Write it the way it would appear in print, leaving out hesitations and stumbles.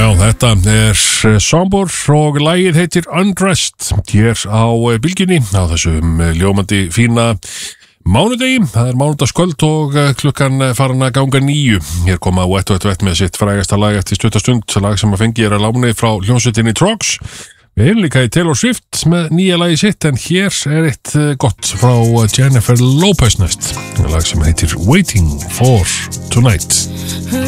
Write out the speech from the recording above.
þetta Sombor og lagið heitir Undressed hér á bylgjunni á þessum ljómandi fína mánudegi. Það mánudagskvöld og klukkan farin að ganga 9. Hér koma Wet Wet Wet með sitt frægasta lag eftir stuttastund, lag sem að fengi að láni frá hljómsveitinni Trogs. Við erum líka í Taylor Swift með nýja lagi sitt, en hér eitt gott frá Jennifer Lopez næst, lag sem heitir Waiting for Tonight.